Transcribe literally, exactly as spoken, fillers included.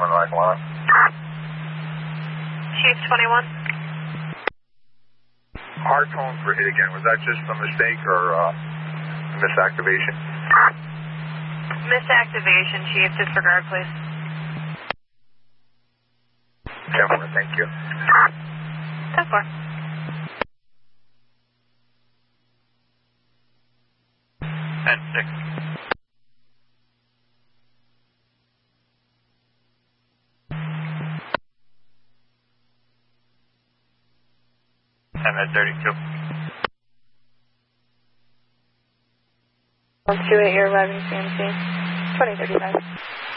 on line one. Chief twenty-one. Hard tone for hit again. Was that just a mistake or uh, misactivation? Misactivation, Chief. Disregard, please. ten four, thank you. ten four. ten six. ten thirty-two. one two eight, you're arriving C M C. twenty thirty-five.